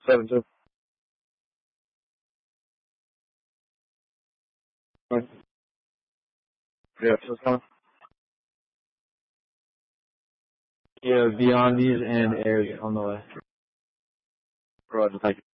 7-2. Yeah, just coming. Yeah, Beyondies and Airs on the way. Roger, thank you.